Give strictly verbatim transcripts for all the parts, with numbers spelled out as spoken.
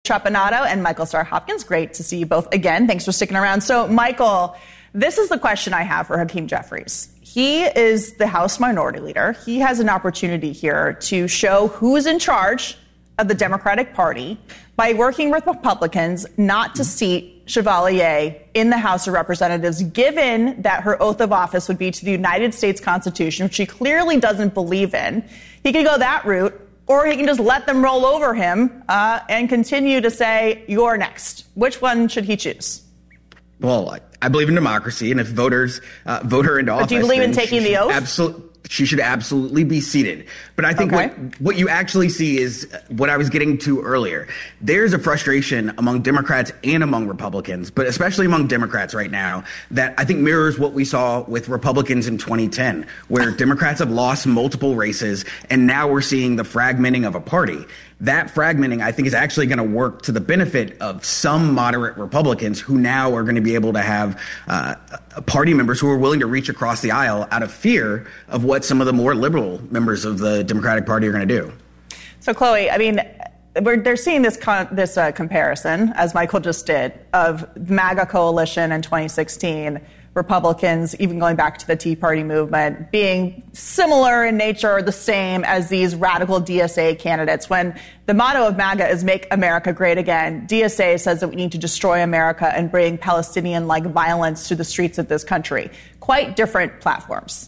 Chapinato and Michael Starr Hopkins. Great to see you both again. Thanks for sticking around. So, Michael, this is the question I have for Hakeem Jeffries. He is the House Minority Leader. He has an opportunity here to show who's in charge of the Democratic Party by working with Republicans not to seat Chevalier in the House of Representatives, given that her oath of office would be to the United States Constitution, which she clearly doesn't believe in. He could go that route, or he can just let them roll over him uh, and continue to say, you're next. Which one should he choose? Well, I believe in democracy, and if voters uh, vote her into office, but do you believe in taking the oath? Absolutely. She should absolutely be seated. But I think okay. what, what you actually see is what I was getting to earlier. There's a frustration among Democrats and among Republicans, but especially among Democrats right now, that I think mirrors what we saw with Republicans in twenty ten, where Democrats have lost multiple races, and now we're seeing the fragmenting of a party. That fragmenting, I think, is actually going to work to the benefit of some moderate Republicans who now are going to be able to have uh, party members who are willing to reach across the aisle out of fear of what some of the more liberal members of the Democratic Party are going to do. So, Chloe, I mean, we're, they're seeing this con- this uh, comparison, as Michael just did, of the MAGA coalition in twenty sixteen, Republicans, even going back to the Tea Party movement, being similar in nature or the same as these radical D S A candidates. When the motto of MAGA is Make America Great Again, D S A says that we need to destroy America and bring Palestinian-like violence to the streets of this country. Quite different platforms.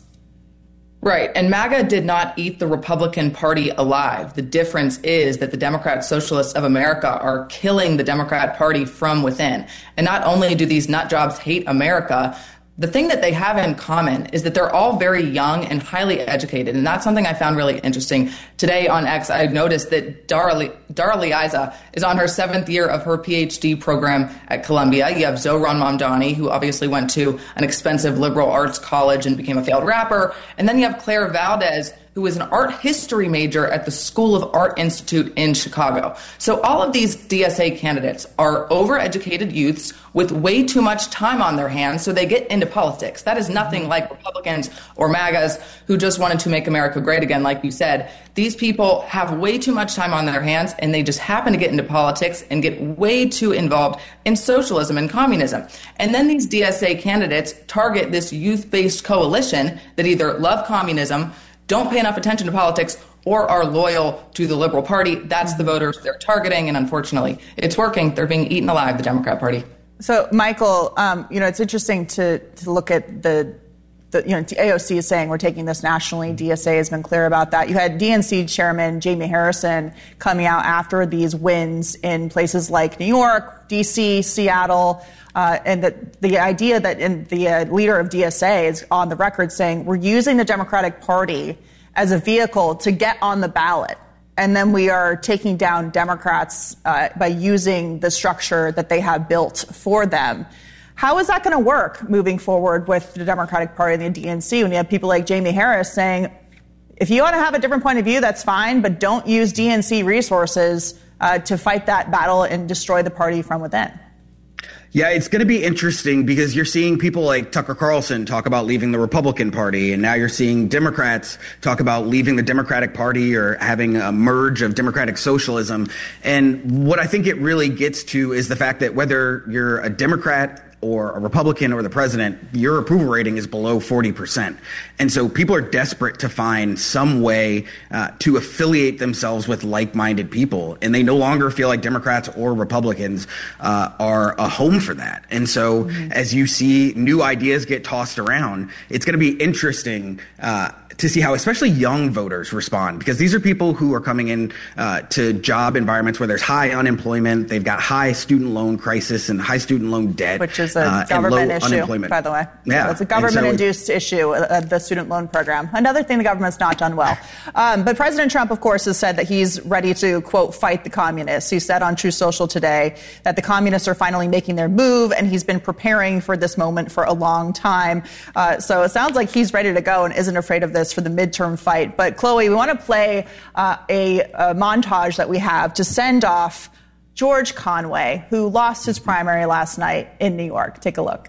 Right. And MAGA did not eat the Republican Party alive. The difference is that the Democrat Socialists of America are killing the Democrat Party from within. And not only do these nut jobs hate America, the thing that they have in common is that they're all very young and highly educated. And that's something I found really interesting. Today on X, I noticed that Dara, Le- Dara Liaiza is on her seventh year of her P H D program at Columbia. You have Zohran Mamdani, who obviously went to an expensive liberal arts college and became a failed rapper. And then you have Claire Valdez, who is an art history major at the School of Art Institute in Chicago. So all of these D S A candidates are overeducated youths with way too much time on their hands, so they get into politics. That is nothing like Republicans or MAGAs who just wanted to make America great again, like you said. These people have way too much time on their hands, and they just happen to get into politics and get way too involved in socialism and communism. And then these D S A candidates target this youth-based coalition that either love communism, don't pay enough attention to politics, or are loyal to the Liberal Party. That's the voters they're targeting, and unfortunately, it's working. They're being eaten alive, the Democrat Party. So, Michael, um, you know, it's interesting to, to look at the, the, you know, A O C is saying we're taking this nationally. D S A has been clear about that. You had D N C Chairman Jamie Harrison coming out after these wins in places like New York, D C, Seattle, Uh, and that the idea that in the uh, leader of D S A is on the record saying we're using the Democratic Party as a vehicle to get on the ballot. And then we are taking down Democrats uh, by using the structure that they have built for them. How is that going to work moving forward with the Democratic Party and the D N C when you have people like Jamie Harris saying, if you want to have a different point of view, that's fine, but don't use D N C resources uh, to fight that battle and destroy the party from within? Yeah, it's going to be interesting because you're seeing people like Tucker Carlson talk about leaving the Republican Party, and now you're seeing Democrats talk about leaving the Democratic Party or having a merge of democratic socialism. And what I think it really gets to is the fact that whether you're a Democrat or a Republican or the president, your approval rating is below forty percent. And so people are desperate to find some way uh, to affiliate themselves with like-minded people. And they no longer feel like Democrats or Republicans uh, are a home for that. And so mm-hmm. as you see new ideas get tossed around, it's going to be interesting uh, to see how especially young voters respond, because these are people who are coming in uh, to job environments where there's high unemployment. They've got high student loan crisis and high student loan debt. Which is a uh, government issue, by the way. Yeah. It's a government-induced so, issue, uh, the student loan program. Another thing the government's not done well. Um, but President Trump, of course, has said that he's ready to, quote, fight the communists. He said on Truth Social today that the communists are finally making their move, and he's been preparing for this moment for a long time. Uh, so it sounds like he's ready to go and isn't afraid of this for the midterm fight. But, Chloe, we want to play uh, a, a montage that we have to send off George Conway, who lost his primary last night in New York. Take a look.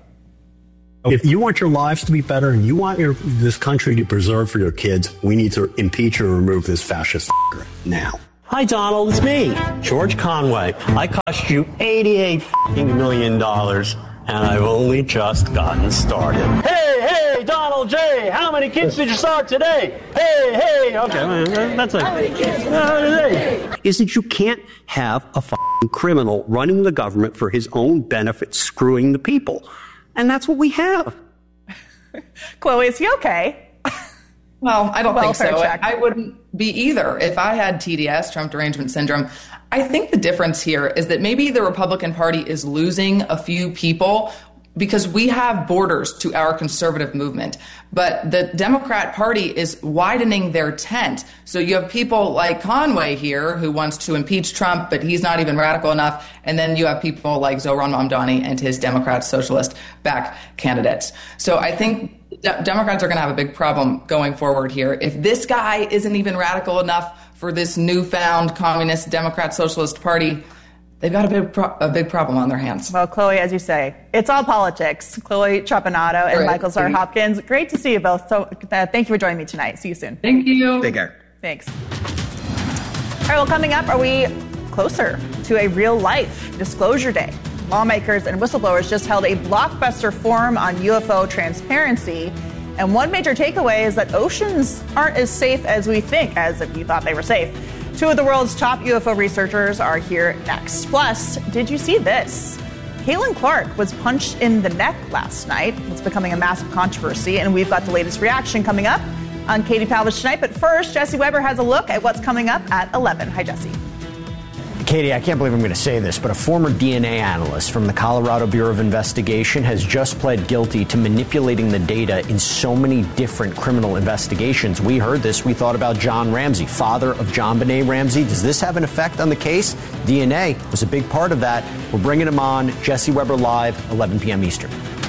If you want your lives to be better and you want your, this country to preserve for your kids, we need to impeach or remove this fascist now. Hi, Donald. It's me, George Conway. I cost you eighty-eight million dollars, and I've only just gotten started. Hey, hey, Donald J. How many kids did you start today? Hey, hey. Okay, that's it. How many kids? Uh, is that you can't have a f***ing criminal running the government for his own benefit, screwing the people. And that's what we have. Chloe, is he okay? Well, I don't think so. Check. I wouldn't be either. If I had T D S, Trump Derangement Syndrome, I think the difference here is that maybe the Republican Party is losing a few people because we have borders to our conservative movement. But the Democrat Party is widening their tent. So you have people like Conway here who wants to impeach Trump, but he's not even radical enough. And then you have people like Zohran Mamdani and his Democrat socialist back candidates. So I think De- Democrats are going to have a big problem going forward here. If this guy isn't even radical enough for this newfound communist Democrat Socialist Party, they've got a big pro- a big problem on their hands. Well, Chloe, as you say, it's all politics. Chloe Trapanado and Great. Michael Czar Hopkins, great to see you both. So uh, thank you for joining me tonight. See you soon. Thank you. Take care. Thanks. All right, well, coming up, are we closer to a real-life disclosure day? Lawmakers and whistleblowers just held a blockbuster forum on U F O transparency. And one major takeaway is that oceans aren't as safe as we think, as if you thought they were safe. Two of the world's top U F O researchers are here next. Plus, did you see this? Caitlin Clark was punched in the neck last night. It's becoming a massive controversy, and we've got the latest reaction coming up on Katie Pavlich tonight. But first, Jesse Weber has a look at what's coming up at eleven. Hi, Jesse. Katie, I can't believe I'm going to say this, but a former D N A analyst from the Colorado Bureau of Investigation has just pled guilty to manipulating the data in so many different criminal investigations. We heard this. We thought about John Ramsey, father of John Benet Ramsey. Does this have an effect on the case? D N A was a big part of that. We're bringing him on. Jesse Weber live, eleven p.m. Eastern.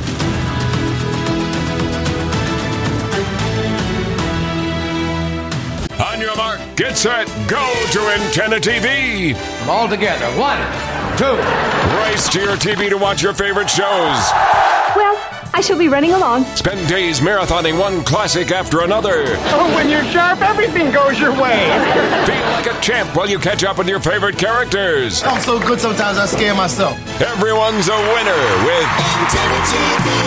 On your mark, get set, go to Antenna T V. All together. One, two. Race to your T V to watch your favorite shows. Well, I shall be running along. Spend days marathoning one classic after another. Oh, when you're sharp, everything goes your way. Feel like a champ while you catch up with your favorite characters. I'm so good sometimes I scare myself. Everyone's a winner with Antenna T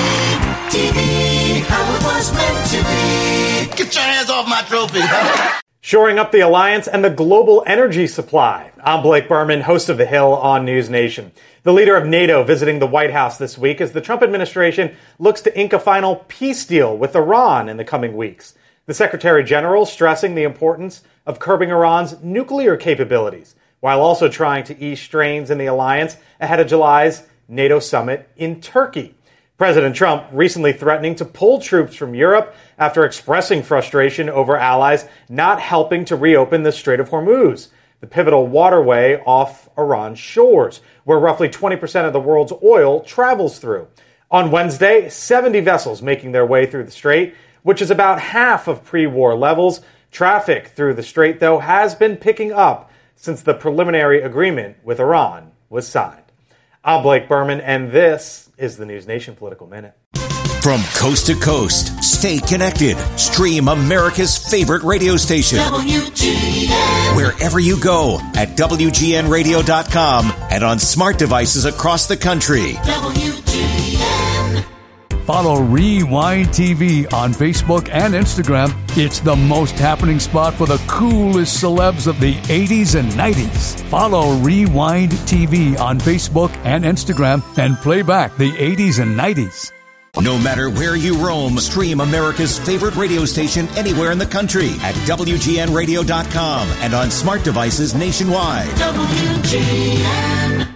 V. T V, how it was meant to be. Get your hands off my trophy. Shoring up the alliance and the global energy supply. I'm Blake Berman, host of The Hill on News Nation. The leader of NATO visiting the White House this week as the Trump administration looks to ink a final peace deal with Iran in the coming weeks. The Secretary General stressing the importance of curbing Iran's nuclear capabilities, while also trying to ease strains in the alliance ahead of July's NATO summit in Turkey. President Trump recently threatening to pull troops from Europe after expressing frustration over allies not helping to reopen the Strait of Hormuz, the pivotal waterway off Iran's shores, where roughly twenty percent of the world's oil travels through. On Wednesday, seventy vessels making their way through the strait, which is about half of pre-war levels. Traffic through the strait, though, has been picking up since the preliminary agreement with Iran was signed. I'm Blake Berman, and this is the News Nation Political Minute. From coast to coast, stay connected. Stream America's favorite radio station. W G N. Wherever you go at W G N radio dot com and on smart devices across the country. W G N. Follow Rewind T V on Facebook and Instagram. It's the most happening spot for the coolest celebs of the eighties and nineties. Follow Rewind T V on Facebook and Instagram and play back the eighties and nineties. No matter where you roam, stream America's favorite radio station anywhere in the country at W G N radio dot com and on smart devices nationwide. W G N.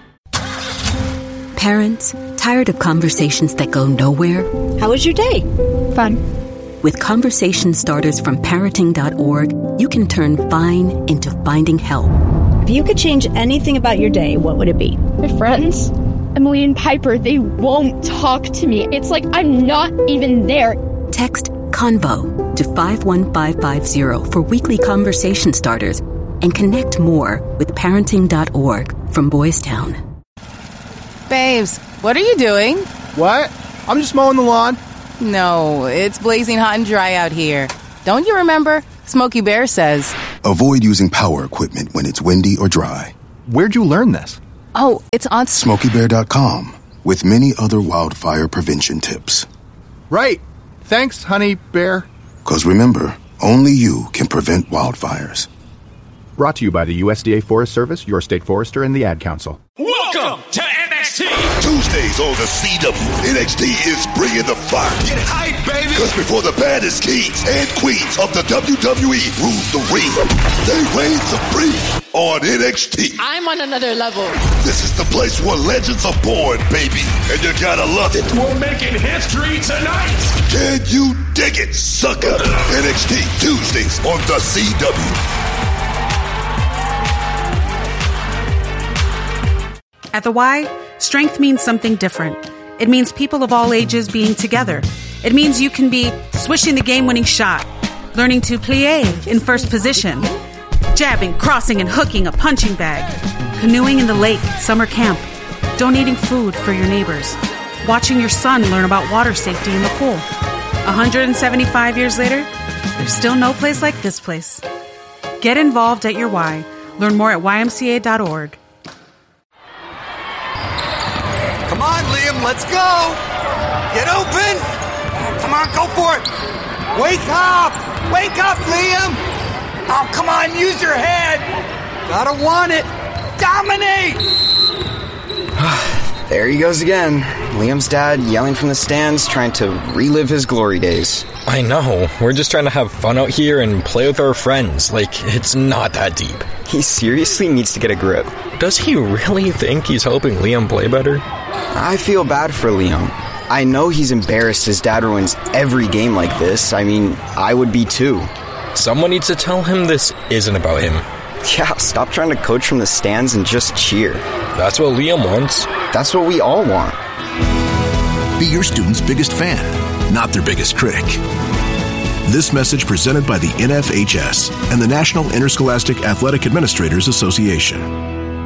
Parents, tired of conversations that go nowhere? How was your day? Fun. With conversation starters from parenting dot org, you can turn fine into finding help. If you could change anything about your day, what would it be? My friends, Emily and Piper, they won't talk to me. It's like I'm not even there. Text CONVO to five one five five zero for weekly conversation starters and connect more with parenting dot org from Boys Town. Babes, what are you doing? What? I'm just mowing the lawn. No, it's blazing hot and dry out here. Don't you remember? Smokey Bear says, Avoid using power equipment when it's windy or dry. Where'd you learn this? Oh, it's on Smokey Bear dot com with many other wildfire prevention tips. Right. Thanks, Honey Bear. Because remember, only you can prevent wildfires. Brought to you by the U S D A Forest Service, your state forester, and the Ad Council. Welcome to N X T! Tuesdays on the C W, N X T is bringing the fire. Get hype, baby! Because before the baddest kings and queens of the W W E rule the ring, they reign supreme on N X T. I'm on another level. This is the place where legends are born, baby, and you gotta love it. We're making history tonight! Can you dig it, sucker? N X T, Tuesdays on the C W. At the Y, strength means something different. It means people of all ages being together. It means you can be swishing the game-winning shot, learning to plie in first position, jabbing, crossing, and hooking a punching bag, canoeing in the lake at summer camp, donating food for your neighbors, watching your son learn about water safety in the pool. one hundred seventy-five years later, there's still no place like this place. Get involved at your Y. Learn more at Y M C A dot org. Come on, Liam, let's go! Get open! Come on, go for it! Wake up! Wake up, Liam! Oh, come on, use your head! Gotta want it! Dominate! There he goes again. Liam's dad yelling from the stands, trying to relive his glory days. I know. We're just trying to have fun out here and play with our friends. Like, it's not that deep. He seriously needs to get a grip. Does he really think he's helping Liam play better? I feel bad for Liam. I know he's embarrassed his dad ruins every game like this. I mean, I would be too. Someone needs to tell him this isn't about him. Yeah, stop trying to coach from the stands and just cheer. That's what Liam wants. That's what we all want. Be your student's biggest fan, not their biggest critic. This message presented by the N F H S and the National Interscholastic Athletic Administrators Association.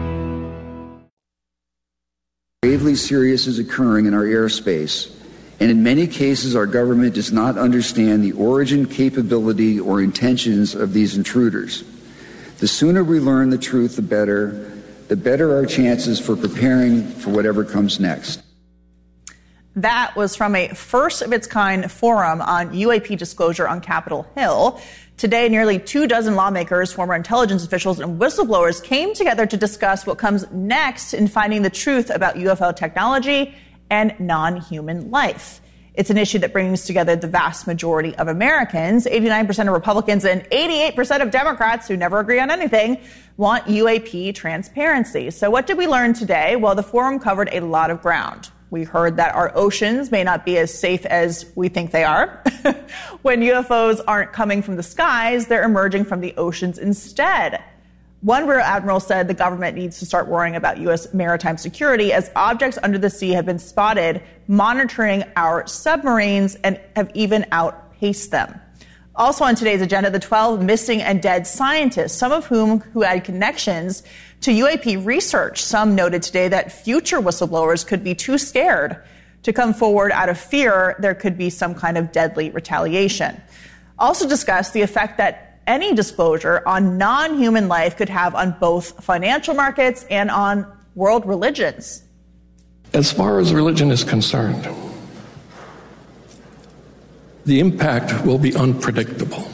Gravely serious is occurring in our airspace, and in many cases our government does not understand the origin, capability, or intentions of these intruders. The sooner we learn the truth, the better, the better our chances for preparing for whatever comes next. That was from a first-of-its-kind forum on U A P disclosure on Capitol Hill. Today, nearly two dozen lawmakers, former intelligence officials, and whistleblowers came together to discuss what comes next in finding the truth about U F O technology and non-human life. It's an issue that brings together the vast majority of Americans. eighty-nine percent of Republicans and eighty-eight percent of Democrats, who never agree on anything, want U A P transparency. So what did we learn today? Well, the forum covered a lot of ground. We heard that our oceans may not be as safe as we think they are. When U F Os aren't coming from the skies, they're emerging from the oceans instead. One Rear Admiral said the government needs to start worrying about U S maritime security as objects under the sea have been spotted monitoring our submarines and have even outpaced them. Also on today's agenda, the twelve missing and dead scientists, some of whom who had connections to U A P research. Some noted today that future whistleblowers could be too scared to come forward out of fear there could be some kind of deadly retaliation. Also discussed the effect that any disclosure on non-human life could have on both financial markets and on world religions. As far as religion is concerned, the impact will be unpredictable.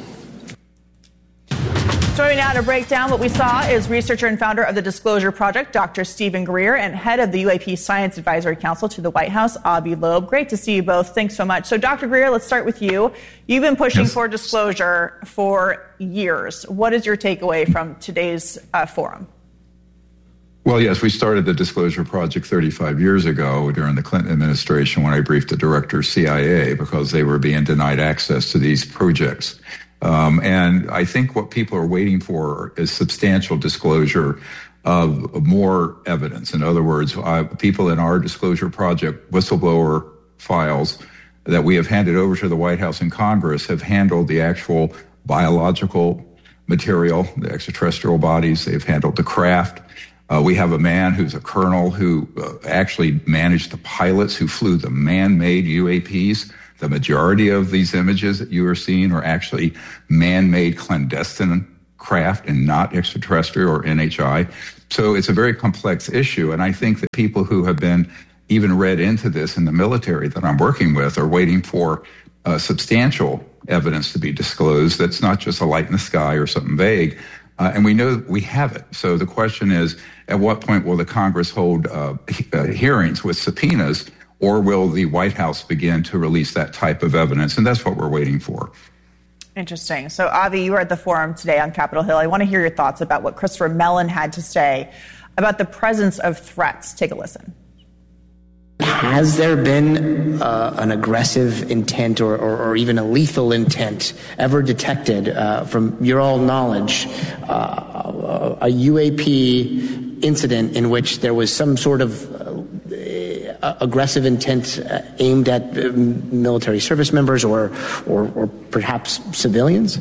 Joining now to break down what we saw is researcher and founder of the Disclosure Project, Doctor Stephen Greer, and head of the U A P Science Advisory Council to the White House, Avi Loeb. Great to see you both. Thanks so much. So, Doctor Greer, let's start with you. You've been pushing yes. for disclosure for years. What is your takeaway from today's uh, forum? Well, yes, we started the Disclosure Project thirty-five years ago during the Clinton administration when I briefed the director of C I A because they were being denied access to these projects. Um, and I think what people are waiting for is substantial disclosure of, of more evidence. In other words, uh, people in our Disclosure Project whistleblower files that we have handed over to the White House and Congress have handled the actual biological material, the extraterrestrial bodies. They've handled the craft. Uh, we have a man who's a colonel who uh, actually managed the pilots who flew the man-made U A Ps. The majority of these images that you are seeing are actually man-made clandestine craft and not extraterrestrial or N H I. So it's a very complex issue. And I think that people who have been even read into this in the military that I'm working with are waiting for uh, substantial evidence to be disclosed. That's not just a light in the sky or something vague. Uh, and we know we have it. So the question is, at what point will the Congress hold uh, he- uh, hearings with subpoenas, or will the White House begin to release that type of evidence? And that's what we're waiting for. Interesting. So, Avi, you were at the forum today on Capitol Hill. I want to hear your thoughts about what Christopher Mellon had to say about the presence of threats. Take a listen. Has there been uh, an aggressive intent or, or, or even a lethal intent ever detected, uh, from your all knowledge, uh, a U A P incident in which there was some sort of uh, aggressive intent uh, aimed at uh, military service members or, or, or perhaps civilians?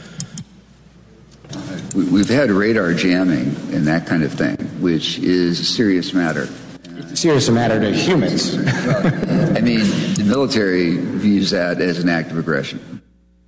We've had radar jamming and that kind of thing, which is a serious matter. Serious matter to humans. I mean, the military views that as an act of aggression.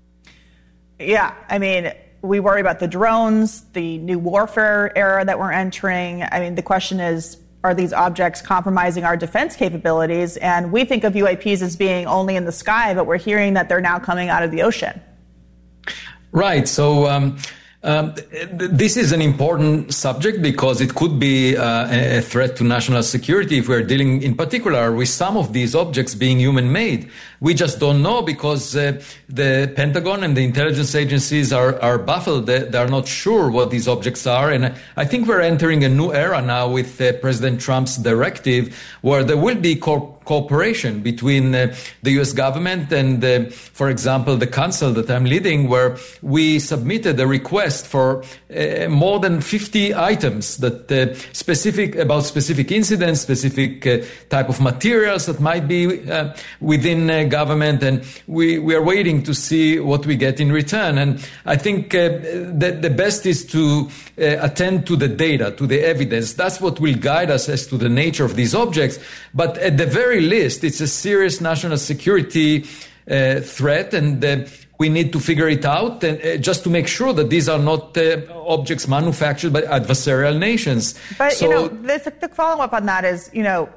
Yeah, I mean, we worry about the drones, the new warfare era that we're entering. I mean, the question is, are these objects compromising our defense capabilities? And we think of U A Ps as being only in the sky, but we're hearing that they're now coming out of the ocean. Right. So, um, Um, this is an important subject because it could be uh, a threat to national security if we're dealing in particular with some of these objects being human-made. We just don't know because uh, the Pentagon and the intelligence agencies are, are baffled. They, they're not sure what these objects are. And I think we're entering a new era now with uh, President Trump's directive where there will be co- cooperation between uh, the U S government and, uh, for example, the council that I'm leading, where we submitted a request for uh, more than fifty items that uh, specific about specific incidents, specific uh, type of materials that might be uh, within uh, government, and we, we are waiting to see what we get in return. And I think uh, that the best is to uh, attend to the data, to the evidence. That's what will guide us as to the nature of these objects. But at the very least, it's a serious national security uh, threat, and uh, we need to figure it out, and uh, just to make sure that these are not uh, objects manufactured by adversarial nations. But, so, you know, this, the follow-up on that is, you know,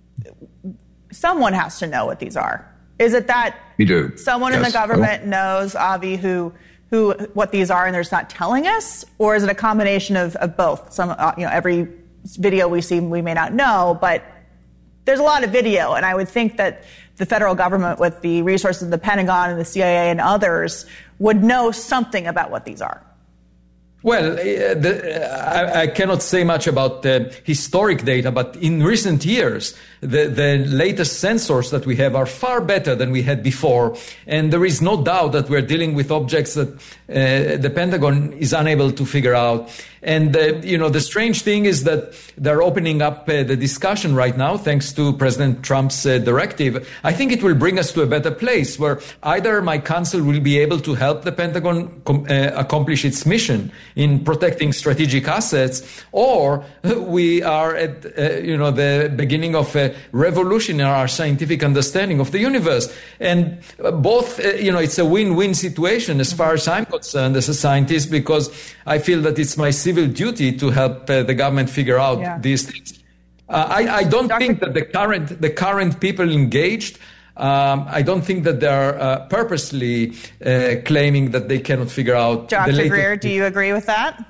someone has to know what these are. Is it that we do. someone yes. in the government knows, Avi, who who what these are and they're just not telling us? Or is it a combination of, of both? Some, uh, you know, every video we see we may not know, but there's a lot of video, and I would think that the federal government, with the resources of the Pentagon and the C I A and others, would know something about what these are. Well, uh, the, uh, I, I cannot say much about the historic data, but in recent years, the, the latest sensors that we have are far better than we had before. And there is no doubt that we're dealing with objects that uh, the Pentagon is unable to figure out. And, uh, you know, the strange thing is that they're opening up uh, the discussion right now, thanks to President Trump's uh, directive. I think it will bring us to a better place where either my council will be able to help the Pentagon com- uh, accomplish its mission in protecting strategic assets, or we are at, uh, you know, the beginning of a revolution in our scientific understanding of the universe. And uh, both, uh, you know, it's a win-win situation as far as I'm concerned as a scientist, because I feel that it's my civil duty to help uh, the government figure out yeah. these things. Uh, I, I don't Doctor think that the current the current people engaged, um, I don't think that they're uh, purposely uh, claiming that they cannot figure out. Doctor the latest. Greer, do you agree with that?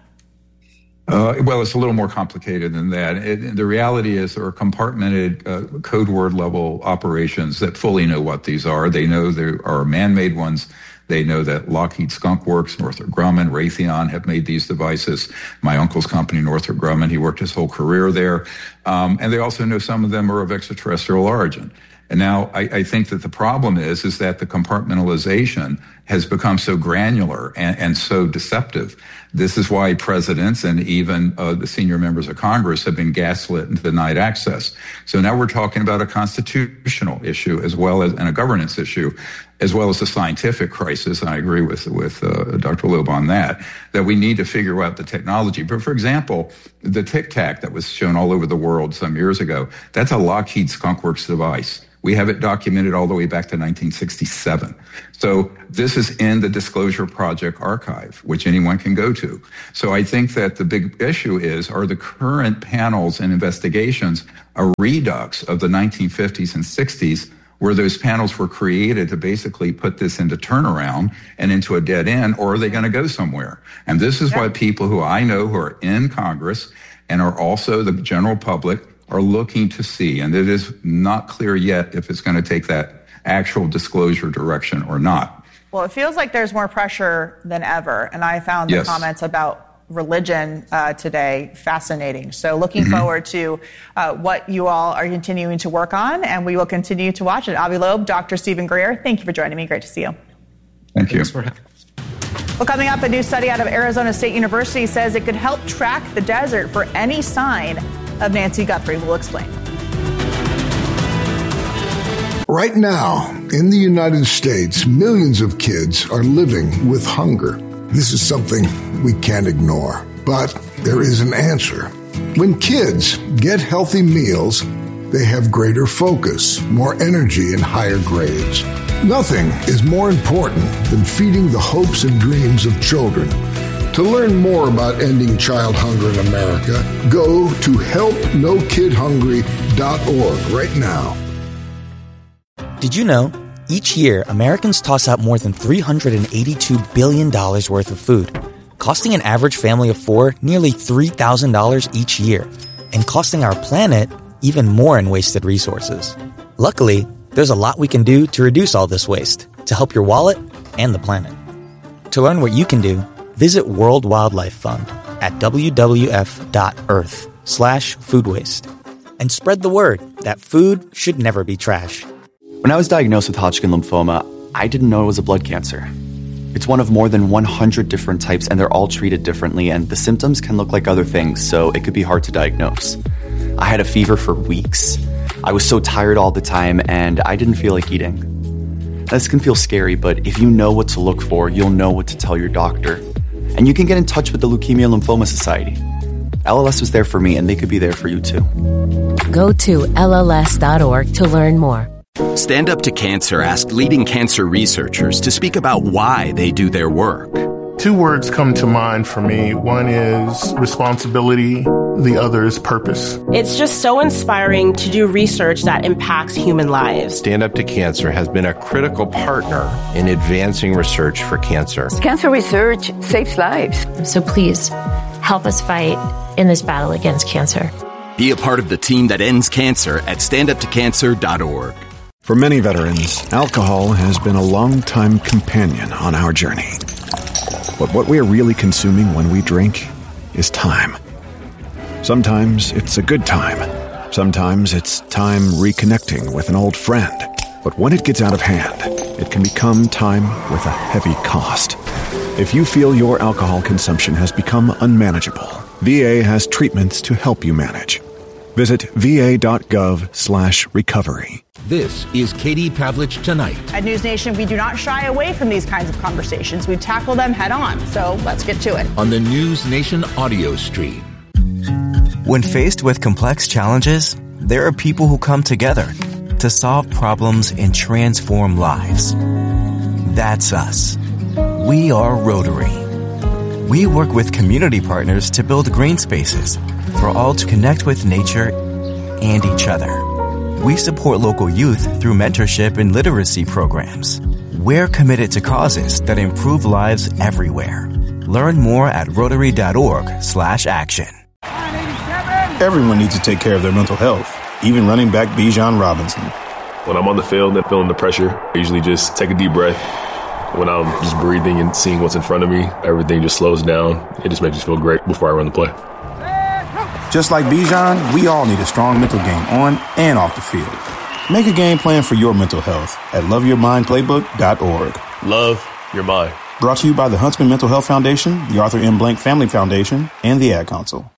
Uh, well, it's a little more complicated than that. It, the reality is there are compartmented uh, code word level operations that fully know what these are. They know there are man-made ones. They know that Lockheed Skunk Works, Northrop Grumman, Raytheon have made these devices. My uncle's company, Northrop Grumman, he worked his whole career there. Um, and they also know some of them are of extraterrestrial origin. And now I, I think that the problem is, is that the compartmentalization has become so granular and, and so deceptive. This is why presidents and even uh, the senior members of Congress have been gaslit and denied access. So now we're talking about a constitutional issue as well as and a governance issue. as well as the scientific crisis, and I agree with with uh, Doctor Loeb on that, that we need to figure out the technology. But for example, the Tic Tac that was shown all over the world some years ago, that's a Lockheed Skunk Works device. We have it documented all the way back to nineteen sixty-seven. So this is in the Disclosure Project archive, which anyone can go to. So I think that the big issue is, are the current panels and investigations a redux of the nineteen fifties and sixties, where those panels were created to basically put this into turnaround and into a dead end, or are they going to go somewhere? And this is yeah. why people who I know who are in Congress and are also the general public are looking to see, and it is not clear yet if it's going to take that actual disclosure direction or not. Well, it feels like there's more pressure than ever, and I found the yes. comments about religion uh, today fascinating. So looking mm-hmm. forward to uh, what you all are continuing to work on, and we will continue to watch it. Avi Loeb, Doctor Stephen Greer, thank you for joining me. Great to see you. Thank you. Thanks for having us. Well, coming up, a new study out of Arizona State University says it could help track the desert for any sign of Nancy Guthrie. We'll explain. Right now, in the United States, millions of kids are living with hunger. This is something we can't ignore, but there is an answer. When kids get healthy meals, they have greater focus, more energy, and higher grades. Nothing is more important than feeding the hopes and dreams of children. To learn more about ending child hunger in America, go to help no kid hungry dot org right now. Did you know, each year, Americans toss out more than three hundred eighty-two billion dollars worth of food, costing an average family of four nearly three thousand dollars each year, and costing our planet even more in wasted resources. Luckily, there's a lot we can do to reduce all this waste, to help your wallet and the planet. To learn what you can do, visit World Wildlife Fund at w w f dot earth slash food waste and spread the word that food should never be trash. When I was diagnosed with Hodgkin lymphoma, I didn't know it was a blood cancer. It's one of more than one hundred different types, and they're all treated differently, and the symptoms can look like other things, so it could be hard to diagnose. I had a fever for weeks. I was so tired all the time, and I didn't feel like eating. This can feel scary, but if you know what to look for, you'll know what to tell your doctor. And you can get in touch with the Leukemia Lymphoma Society. L L S was there for me, and they could be there for you too. Go to L L S dot org to learn more. Stand Up to Cancer asked leading cancer researchers to speak about why they do their work. Two words come to mind for me. One is responsibility. The other is purpose. It's just so inspiring to do research that impacts human lives. Stand Up to Cancer has been a critical partner in advancing research for cancer. Cancer research saves lives. So please help us fight in this battle against cancer. Be a part of the team that ends cancer at stand up to cancer dot org. For many veterans, alcohol has been a long-time companion on our journey. But what we are really consuming when we drink is time. Sometimes it's a good time. Sometimes it's time reconnecting with an old friend. But when it gets out of hand, it can become time with a heavy cost. If you feel your alcohol consumption has become unmanageable, V A has treatments to help you manage. Visit va.gov slash recovery. This is Katie Pavlich Tonight. At News Nation, we do not shy away from these kinds of conversations. We tackle them head on. So let's get to it. On the News Nation audio stream. When faced with complex challenges, there are people who come together to solve problems and transform lives. That's us. We are Rotary. We work with community partners to build green spaces for all to connect with nature and each other. We support local youth through mentorship and literacy programs. We're committed to causes that improve lives everywhere. Learn more at rotary.org slash action. Everyone needs to take care of their mental health, even running back Bijan Robinson. When I'm on the field and feeling the pressure, I usually just take a deep breath. When I'm just breathing and seeing what's in front of me, everything just slows down. It just makes me feel great before I run the play. Just like Bijan, we all need a strong mental game on and off the field. Make a game plan for your mental health at love your mind playbook dot org. Love your mind. Brought to you by the Huntsman Mental Health Foundation, the Arthur M. Blank Family Foundation, and the Ad Council.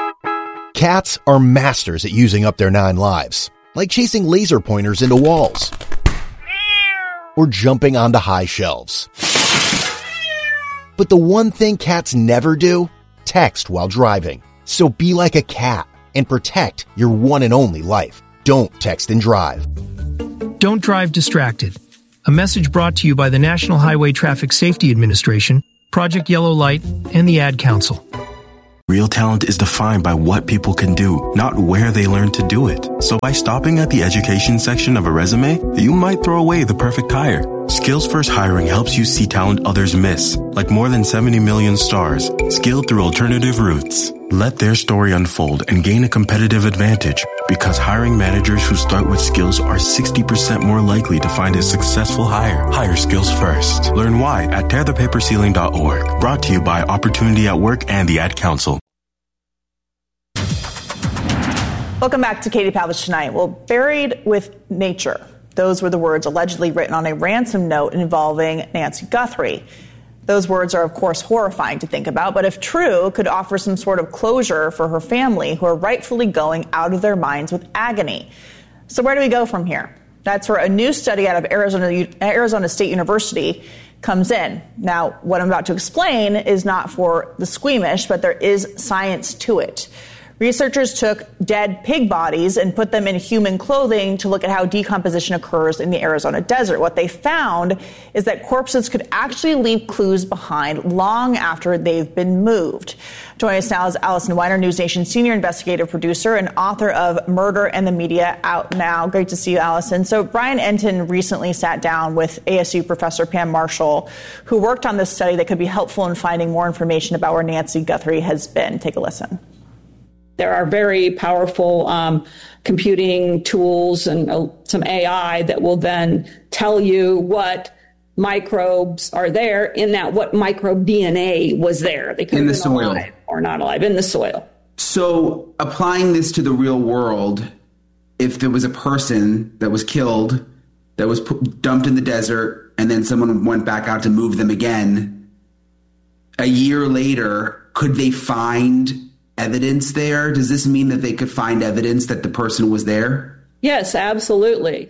Cats are masters at using up their nine lives, like chasing laser pointers into walls or jumping onto high shelves. But the one thing cats never do? Text while driving. So be like a cat and protect your one and only life. Don't text and drive. Don't drive distracted. A message brought to you by the National Highway Traffic Safety Administration, Project Yellow Light, and the Ad Council. Real talent is defined by what people can do, not where they learn to do it. So by stopping at the education section of a resume, you might throw away the perfect hire. Skills First Hiring helps you see talent others miss, like more than seventy million stars, skilled through alternative routes. Let their story unfold and gain a competitive advantage, because hiring managers who start with skills are sixty percent more likely to find a successful hire. Hire skills first. Learn why at tear the paper ceiling dot org. Brought to you by Opportunity at Work and the Ad Council. Welcome back to Katie Pavlich Tonight. Well, buried with nature. Those were the words allegedly written on a ransom note involving Nancy Guthrie. Those words are, of course, horrifying to think about, but if true, could offer some sort of closure for her family, who are rightfully going out of their minds with agony. So where do we go from here? That's where a new study out of Arizona, Arizona State University comes in. Now, what I'm about to explain is not for the squeamish, but there is science to it. Researchers took dead pig bodies and put them in human clothing to look at how decomposition occurs in the Arizona desert. What they found is that corpses could actually leave clues behind long after they've been moved. Joining us now is Allison Weiner, NewsNation senior investigative producer and author of Murder and the Media, out now. Great to see you, Allison. So Brian Entin recently sat down with A S U professor Pam Marshall, who worked on this study that could be helpful in finding more information about where Nancy Guthrie has been. Take a listen. There are very powerful um, computing tools and uh, some A I that will then tell you what microbes are there, in that what microbe D N A was there. They could in the have been soil alive or not alive in the soil. So applying this to the real world, if there was a person that was killed, that was put, dumped in the desert, and then someone went back out to move them again, a year later, could they find evidence there? Does this mean that they could find evidence that the person was there? Yes, absolutely.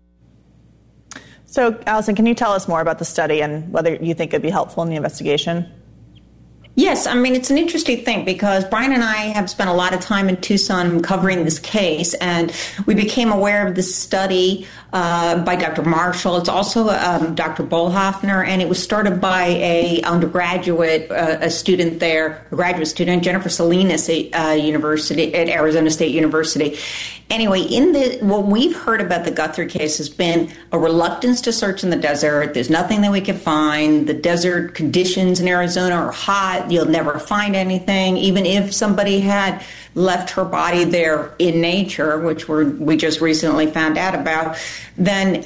So, Allison, can you tell us more about the study and whether you think it'd be helpful in the investigation? Yes, I mean, it's an interesting thing because Brian and I have spent a lot of time in Tucson covering this case, and we became aware of this study uh, by Doctor Marshall. It's also um, Doctor Bollhoffner, and it was started by a undergraduate, uh, a student there, a graduate student, Jennifer Salinas at uh, University at Arizona State University. Anyway, in the what we've heard about the Guthrie case has been a reluctance to search in the desert. There's nothing that we can find. The desert conditions in Arizona are hot. You'll never find anything. Even if somebody had left her body there in nature, which we're, we just recently found out about, then,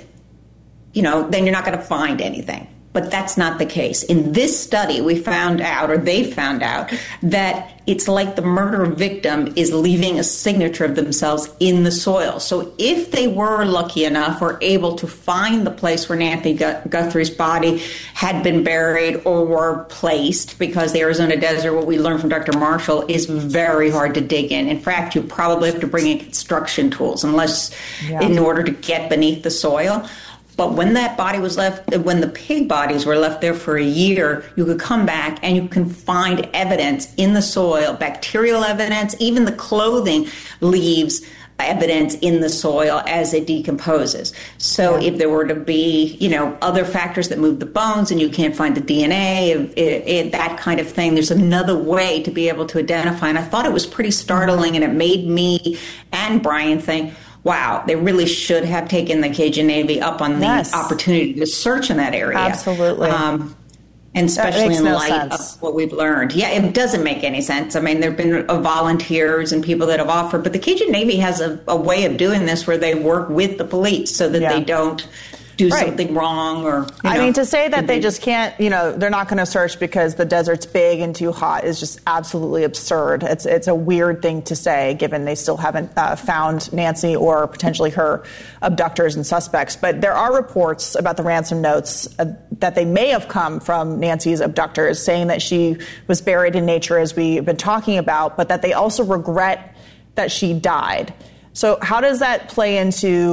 you know, then you're not going to find anything. But that's not the case. In this study, we found out, or they found out, that it's like the murder victim is leaving a signature of themselves in the soil. So if they were lucky enough or able to find the place where Nancy Guthrie's body had been buried or were placed, because the Arizona desert, what we learned from Doctor Marshall, is very hard to dig in. In fact, you probably have to bring in construction tools unless yeah. in order to get beneath the soil. But when that body was left, when the pig bodies were left there for a year, you could come back and you can find evidence in the soil, bacterial evidence, even the clothing leaves evidence in the soil as it decomposes. So if there were to be, you know, other factors that move the bones and you can't find the D N A, it, it, that kind of thing, there's another way to be able to identify. And I thought it was pretty startling, and it made me and Brian think, wow, they really should have taken the Cajun Navy up on the yes. opportunity to search in that area. Absolutely. Um, and especially in no light sense. of what we've learned. Yeah, it doesn't make any sense. I mean, there have been uh, volunteers and people that have offered, but the Cajun Navy has a, a way of doing this where they work with the police so that yeah. they don't do right. something wrong or, you I know, mean, to say that they just can't, you know, they're not going to search because the desert's big and too hot is just absolutely absurd. It's it's a weird thing to say, given they still haven't uh, found Nancy or potentially her abductors and suspects. But there are reports about the ransom notes uh, that they may have come from Nancy's abductors, saying that she was buried in nature, as we've been talking about, but that they also regret that she died. So how does that play into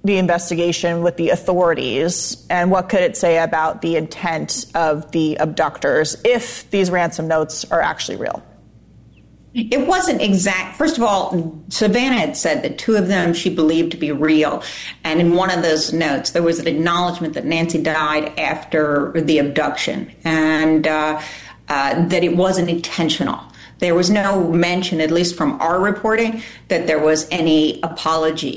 the investigation with the authorities, and what could it say about the intent of the abductors if these ransom notes are actually real? It wasn't exact. First of all, Savannah had said that two of them she believed to be real. And in one of those notes, there was an acknowledgement that Nancy died after the abduction and uh, uh, that it wasn't intentional. There was no mention, at least from our reporting, that there was any apology